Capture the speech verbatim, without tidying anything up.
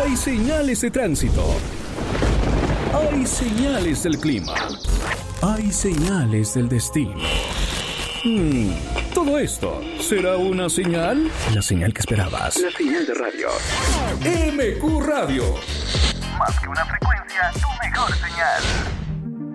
Hay señales de tránsito. Hay señales del clima. Hay señales del destino. Hmm, ¿todo esto será una señal? La señal que esperabas. La señal de radio. M Q Radio. Más que una frecuencia, tu mejor señal.